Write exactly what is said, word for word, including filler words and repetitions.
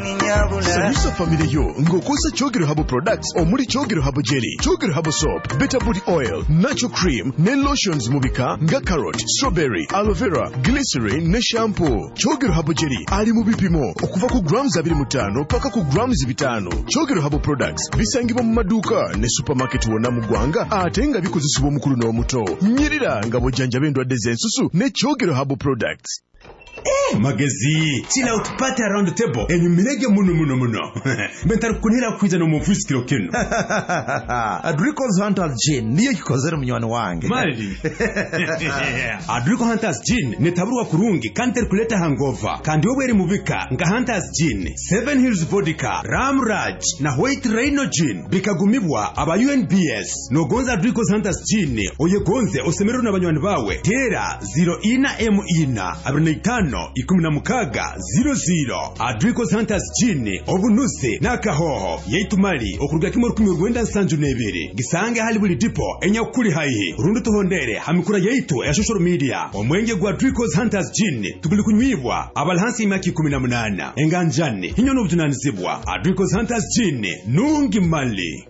Sanyusa family yo ngokosa Chogero Habo products omuli Chogero Habo jelly, Chogero Habo soap, Better Booty oil, natural cream, ne lotions mubika nga carrot, strawberry, aloe vera, glycerin ne shampoo. Chogero Habo jelly ali mu bipimo okuva ku grams abiri mu ttaano paka ku grams bitano. Chogero Habo products bisangibwa mu maduuka ne supermarket wonna mu ggwanga ate nga bikozesebwa omukulu n'omuto. Nyirira nga bojjanja b'endwadde z'ensusu ne Chogero Habo products. Eh, magezi, chila utupate around the table. Enyu milege munu munu munu. Bentaru kunira kuiza no mufisi kilo kenu. Adrico's Hunters Gin, niyo kikozero mnywani wange. Mali. Adrico Hunters Gin, netaburuwa kurungi, kanter kuleta hangover. Kandi wabweri muvika, nga Hunters Gin, Seven Hills Vodka, Ram Raj, na White Rhino Gin. Bikagumibwa, aba U N B S. No gonza Adrico's Hunters Gin, oye gonze, osemeru na banywani bawe. Tera, zero ina emu ina, abinaitano. Ikumina mukaga zero zero. Adrico's Hunters Gin obunuse nakahoho yaitumali okuruga kimoro kumi urwenda nsanju nebere gisange hali buli dipo enya kuri haihe rundu tuhondere hamikura yaitu ya social media omwenge gwa Adrico's Hunters Gin tuguli kunywibwa abalhansi imaki kumi na munana enganjani hinyo n'obujunanizibwa. Adrico's Hunters Gin nungi mali.